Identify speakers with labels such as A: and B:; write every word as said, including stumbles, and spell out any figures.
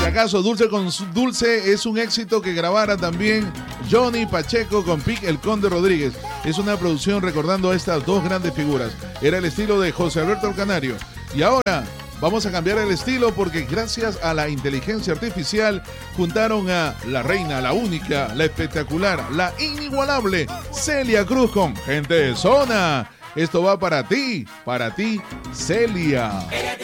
A: Si acaso Dulce con Dulce es un éxito que grabara también Johnny Pacheco con Pic el Conde Rodríguez. Es una producción recordando a estas dos grandes figuras. Era el estilo de José Alberto el Canario. Y ahora vamos a cambiar el estilo porque gracias a la inteligencia artificial juntaron a la reina, la única, la espectacular, la inigualable Celia Cruz con Gente de Zona. Esto va para ti, para ti, Celia.